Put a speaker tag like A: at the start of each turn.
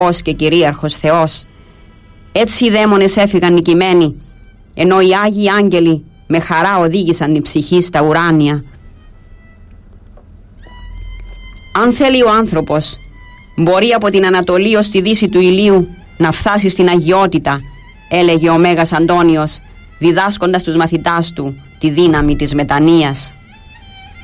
A: και κυρίαρχος Θεός. Έτσι οι δαίμονες έφυγαν νικημένοι, ενώ οι Άγιοι Άγγελοι με χαρά οδήγησαν την ψυχή στα ουράνια. Αν θέλει ο άνθρωπος, μπορεί από την Ανατολή ως τη δύση του ηλίου να φτάσει στην αγιότητα, έλεγε ο Μέγας Αντώνιος, διδάσκοντας τους μαθητάς του τη δύναμη της μετανοίας.